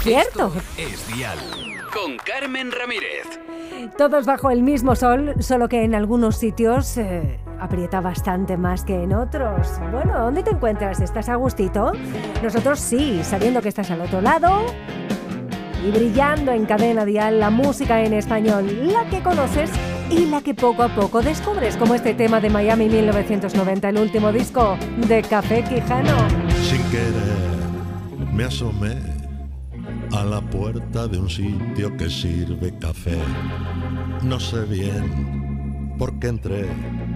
Cierto. Esto es Dial. Con Carmen Ramírez. Todos bajo el mismo sol, solo que en algunos sitios aprieta bastante más que en otros. Bueno, ¿dónde te encuentras? ¿Estás a gustito? Nosotros sí, sabiendo que estás al otro lado y brillando en Cadena Dial la música en español, la que conoces y la que poco a poco descubres, como este tema de Miami 1990, el último disco de Café Quijano. Sin querer me asomé a la puerta de un sitio que sirve café. No sé bien por qué entré,